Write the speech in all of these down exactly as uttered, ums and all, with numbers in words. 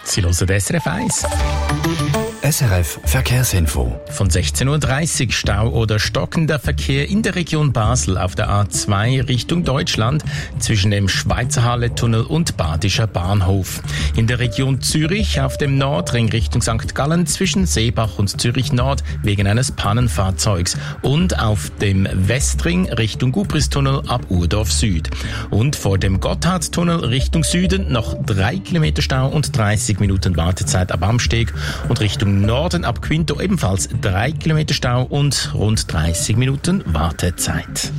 Sie hören S R F eins. S R F Verkehrsinfo. Von sechzehn Uhr dreißig Stau oder stockender Verkehr in der Region Basel auf der A zwei Richtung Deutschland zwischen dem Schweizerhalle-Tunnel und Badischer Bahnhof. In der Region Zürich auf dem Nordring Richtung Sankt Gallen zwischen Seebach und Zürich Nord wegen eines Pannenfahrzeugs und auf dem Westring Richtung Gubristunnel ab Urdorf Süd. Und vor dem Gotthardtunnel Richtung Süden noch drei Kilometer Stau und dreißig Minuten Wartezeit ab Amsteg und Richtung Norden ab Quinto ebenfalls drei Kilometer Stau und rund dreißig Minuten Wartezeit.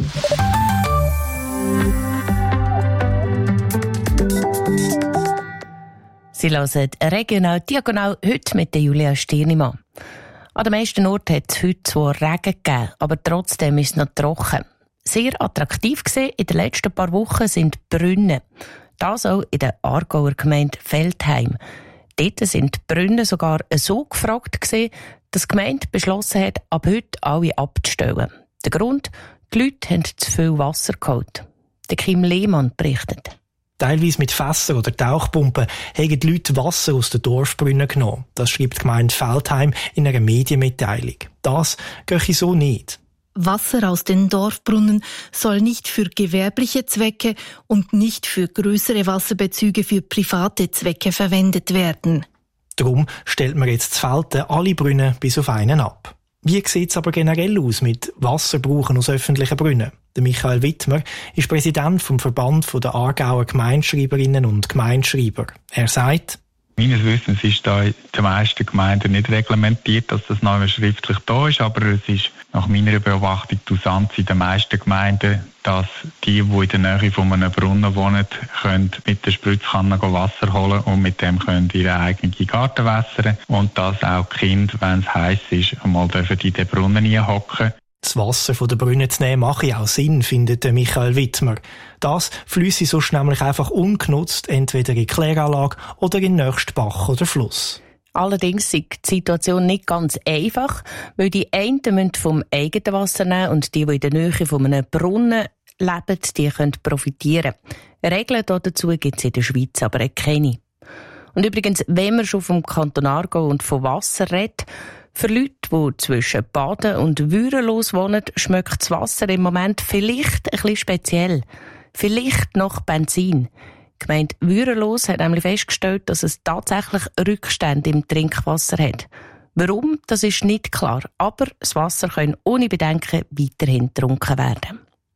Sie hören regional diagonal heute mit der Julia Stirnimann. An den meisten Orten hat es heute zwar Regen gegeben, aber trotzdem ist es noch trocken. Sehr attraktiv gesehen in den letzten paar Wochen sind Brunnen. Das auch in der Aargauer Gemeinde Veltheim. Dort sind die Brunnen sogar so gefragt gewesen, dass die Gemeinde beschlossen hat, ab heute alle abzustellen. Der Grund? Die Leute haben zu viel Wasser geholt. Der Kim Lehmann berichtet. Teilweise mit Fässern oder Tauchpumpen haben die Leute Wasser aus den Dorfbrunnen genommen. Das schreibt die Gemeinde Veltheim in einer Medienmitteilung. Das gehe so nicht. Wasser aus den Dorfbrunnen soll nicht für gewerbliche Zwecke und nicht für größere Wasserbezüge für private Zwecke verwendet werden. Darum stellt man jetzt zu Velten alle Brunnen bis auf einen ab. Wie sieht es aber generell aus mit Wasserbrauchen aus öffentlichen Brunnen? Der Michael Wittmer ist Präsident vom Verband der Aargauer Gemeindeschreiberinnen und Gemeindeschreiber. Er sagt: Meines Wissens ist da in den meisten Gemeinden nicht reglementiert, dass das noch schriftlich da ist, aber es ist nach meiner Beobachtung Usanz in den meisten Gemeinden, dass die, die in der Nähe von einem Brunnen wohnen, können mit der Spritzkanne Wasser holen und mit dem können ihre eigenen Garten wässern und dass auch die Kinder, wenn es heiß ist, einmal dürfen in den Brunnen hineinhocken. Das Wasser von den Brunnen zu nehmen mache auch Sinn, findet Michael Wittmer. Das fließe sonst nämlich einfach ungenutzt, entweder in die Kläranlage oder in den nächsten Bach oder Fluss. Allerdings ist die Situation nicht ganz einfach, weil die einen müssen vom eigenen Wasser nehmen und die, die in der Nähe von einem Brunnen leben, die können profitieren. Regeln dazu gibt es in der Schweiz aber keine. Und übrigens, wenn man schon vom Kanton Aargau und von Wasser redet, für Leute, die zwischen Baden und Würenlos wohnen, schmeckt das Wasser im Moment vielleicht ein bisschen speziell. Vielleicht nach Benzin. Die Gemeinde Würenlos hat nämlich festgestellt, dass es tatsächlich Rückstände im Trinkwasser hat. Warum, das ist nicht klar. Aber das Wasser kann ohne Bedenken weiterhin getrunken werden.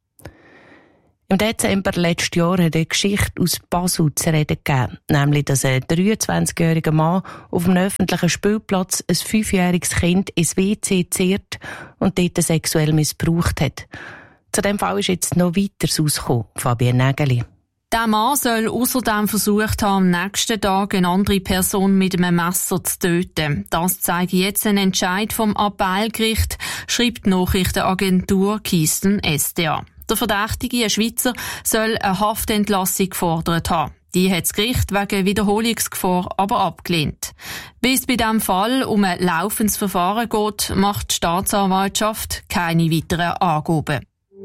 Im Dezember letzten Jahr hat eine Geschichte aus Basel zu reden gegeben. Nämlich, dass ein dreiundzwanzigjähriger Mann auf einem öffentlichen Spielplatz ein fünfjähriges Kind ins W C zerrt und dort sexuell missbraucht hat. Zu diesem Fall ist jetzt noch weiteres rausgekommen. Fabienne Nägeli. Der Mann soll außerdem versucht haben, am nächsten Tag eine andere Person mit einem Messer zu töten. Das zeigt jetzt ein Entscheid vom Appellgericht, schreibt die Nachrichtenagentur Keystone S D A. Der Verdächtige, ein Schweizer, soll eine Haftentlassung gefordert haben. Die hat das Gericht wegen Wiederholungsgefahr aber abgelehnt. Bis es bei diesem Fall um ein laufendes Verfahren geht, macht die Staatsanwaltschaft keine weiteren Angaben.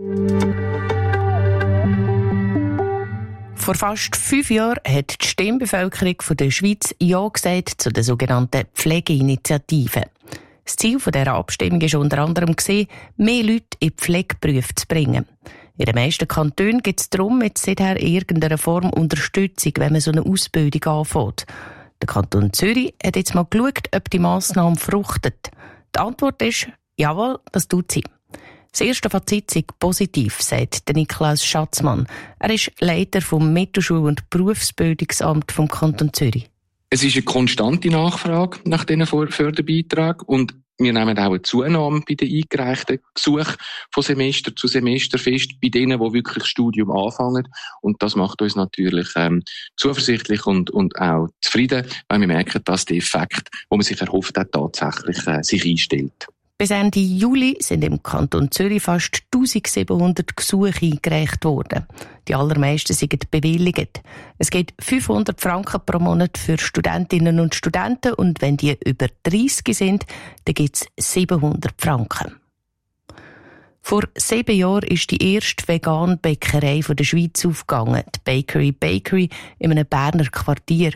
Vor fast fünf Jahren hat die Stimmbevölkerung der Schweiz Ja gesagt zu der sogenannten Pflegeinitiative. Das Ziel dieser Abstimmung war unter anderem, mehr Leute in Pflegeberufe zu bringen. In den meisten Kantonen gibt es darum jetzt seither irgendeine Form Unterstützung, wenn man so eine Ausbildung anfängt. Der Kanton Zürich hat jetzt mal geschaut, ob die Massnahme fruchtet. Die Antwort ist, jawohl, das tut sie. Das erste Fazit ist positiv, sagt Niklaus Schatzmann. Er ist Leiter vom Mittelschul- und Berufsbildungsamt vom Kanton Zürich. Es ist eine konstante Nachfrage nach diesen Förderbeiträgen und wir nehmen auch eine Zunahme bei den eingereichten Gesuchen von Semester zu Semester fest, bei denen, die wirklich das Studium anfangen. Und das macht uns natürlich ähm, zuversichtlich und, und auch zufrieden, weil wir merken, dass der Effekt, den man sich erhofft hat, tatsächlich äh, sich einstellt. Bis Ende Juli sind im Kanton Zürich fast eintausendsiebenhundert Gesuche eingereicht worden. Die allermeisten sind bewilligt. Es gibt fünfhundert Franken pro Monat für Studentinnen und Studenten und wenn die über dreissig sind, dann gibt es siebenhundert Franken. Vor sieben Jahren ist die erste vegane Bäckerei der Schweiz aufgegangen, die Bakery Bakery in einem Berner Quartier.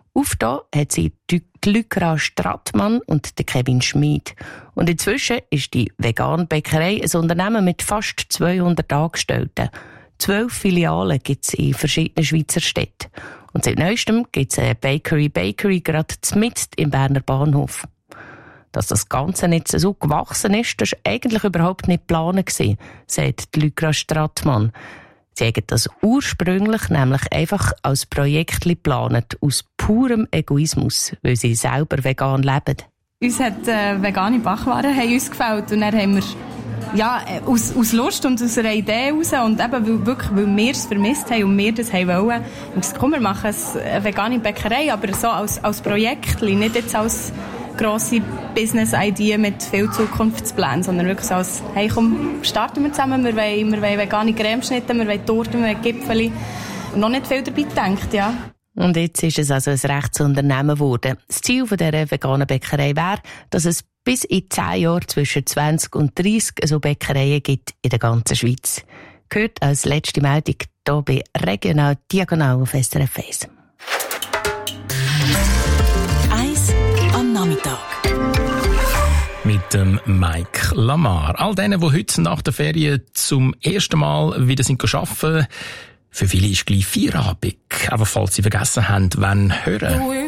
Aufgetan hat sie die Lykra Strattmann und Kevin Schmid. Und inzwischen ist die Vegan-Bäckerei ein Unternehmen mit fast zweihundert Angestellten. Zwölf Filialen gibt es in verschiedenen Schweizer Städten. Und seit neuestem gibt es eine Bakery Bakery gerade mitten im Berner Bahnhof. Dass das Ganze nicht so gewachsen ist, das war eigentlich überhaupt nicht geplant, sagt Lykra Strattmann. Sie haben das ursprünglich nämlich einfach als Projekt geplant, aus purem Egoismus, weil sie selber vegan leben. Uns hat äh, vegane Backwaren haben uns gefällt und dann haben wir ja, aus, aus Lust und aus einer Idee heraus und eben weil, wirklich, weil wir es vermisst haben und wir das haben wollen, haben wir gesagt, komm, wir machen eine vegane Bäckerei, aber so als, als Projekt, nicht jetzt als grosse Business-Idee mit viel Zukunftsplänen, sondern wirklich so als, hey komm, starten wir zusammen, wir wollen, wir wollen vegane Cremeschnitte, wir wollen Torten, wir wollen Gipfeli. Noch nicht viel dabei gedacht, ja. Und jetzt ist es also ein Rechtsunternehmen geworden. Das Ziel dieser veganen Bäckerei wäre, dass es bis in zehn Jahren zwischen zwanzig und dreissig so Bäckereien gibt in der ganzen Schweiz. Gehört als letzte Meldung hier bei Regional Diagonal auf S R F eins. Eins am Nachmittag. Mit dem Mike Lamar. All denen, die heute nach der Ferien zum ersten Mal wieder sind arbeiten, für viele ist gleich Feierabend. Aber falls sie vergessen haben, wann hören.